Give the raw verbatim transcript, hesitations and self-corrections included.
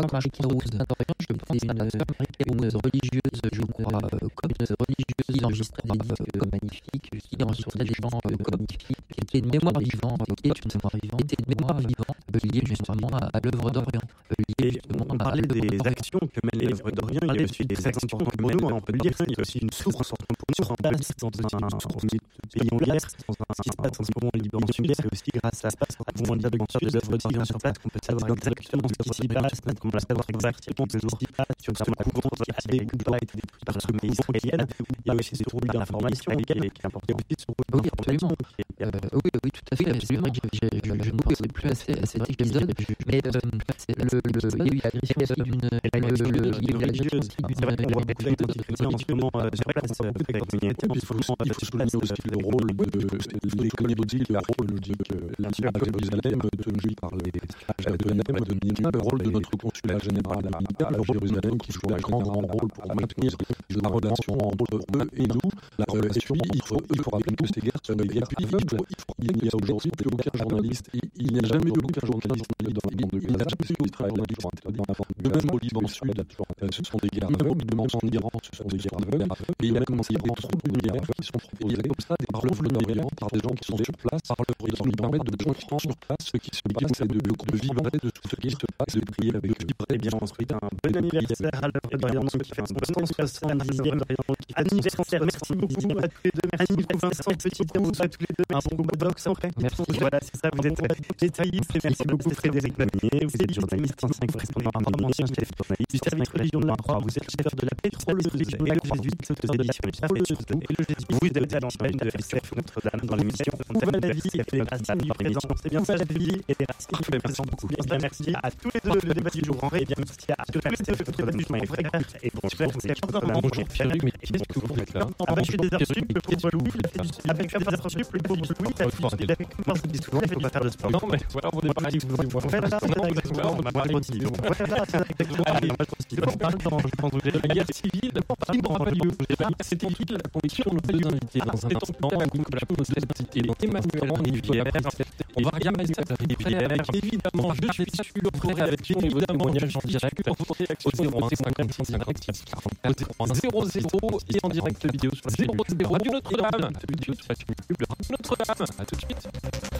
sœur Marie-Rose, je pense à la sœur Marie-Rose, religieuse, je crois, euh, comme une religieuse qui enregistrait des disques comme magnifiques, qui enregistrait des chants euh, comme magnifiques, qui était une mémoire vivante, qui est une mémoire vivante, était une mémoire vivante, liée justement à, à l'œuvre d'Orient. Et on parlait des actions que mène l'œuvre d'Orient, il y a aussi des actions pour nous, on peut le dire, il y a aussi une source pour nous en place dans un pays en guerre, ce qui se passe en ce moment en Liban, c'est aussi grâce à ce moment de l'œuvre d'Orient sur place qu'on peut savoir exactement ce qui s'y passe, qu'on peut savoir exactement ce qui s'y passe sur ce couvent qui a été détruit par ce pays israélien. Il y a aussi ce rôle d'information qui est important aussi sur le rôle d'information. Oui, oui, tout à fait, absolument. Je ne pensais plus à cet épisode, mais le, il y a eu l'agression aussi d'une... Il y a eu l'agression aussi d'une... C'est vrai qu'il y a beaucoup d'activités en ce moment sur place, beaucoup d'activités, il faut souligner aussi le rôle de l'économie logique, le rôle logique, l'Empire de Jérusalem, tenu par les de l'anathème de Nina, le rôle de notre consulat général à Jérusalem, qui joue un grand, grand rôle pour maintenir la relation entre eux et nous. La relation, il faut, il faut rappeler que ces guerres sont des guerres aveugles. Il n'y a aujourd'hui plus aucun journaliste, il n'y a jamais eu aucun journaliste dans le monde. Il n'y a jamais eu Israël en Liban interdit. Même au Liban Sud, ce sont des guerres aveugles. Même en Iran, ce sont des guerres aveugles. Et il y a même des troupes de guerre qui sont proposées comme ça par l'œuvre d'Orient, par des gens qui sont sur place, par l'œuvre et qui nous permettent de gens qui sont sur place, ce qui se passe, c'est de, de vibrer de tout ce qui se passe, de prier avec eux. Eh bien, on souhaite un bon anniversaire à l'œuvre d'Orient qui fait son cent soixante-dixième anniversaire. Merci beaucoup à tous les deux. Merci beaucoup Vincent, petit coup à tous les deux. Un bon box après. Merci. Voilà, c'est ça, vous êtes détaillistes. Merci beaucoup Frédéric Lamier. Vous êtes journaliste, trente-cinq correspondant à ancien chef journaliste du service religion de la Croix. Vous êtes chef de la paix pour le religion et le jésuite, auteur de l'émission et le jésuite. Vous êtes à l'antenne de F C F Notre-Dame dans l'émission Fondamental de la vie et les racines du présent. C'est bien ça, la vie et les racines. Merci beaucoup. Merci à tous les deux. Le débat du jour en vrai. Et bien, merci à tous les deux. Notre-Dame du chemin est vrai. Et bon, super. C'est encore un bonjour. Mais qu'est-ce que vous faites là? En fait, je fais des heures sup, le pauvre Louis. Avec faire des heures sup, le pauvre Louis. Il a fait comment je vous dis souvent, il faut pas faire de sport. Non, mais voilà, on est pas dit. On va faire ça, on va parler de on va faire ça, allez, on va continuer. On parle dans, je pense, de la guerre civile, qui n'aura pas lieu. C'était utile la conviction de nos deux invités dans un instant, la communication de cette et dans Emmanuel Rivière. On va regarder ça avec, évidemment, je suis sûr, frère, avec bien évidemment, il y a en direct au zéro un cinquante-six quarante-quatre zéro zéro et en direct vidéo sur le zéro zéro du Notre-Dame. Vidéo de Notre-Dame. À tout de suite.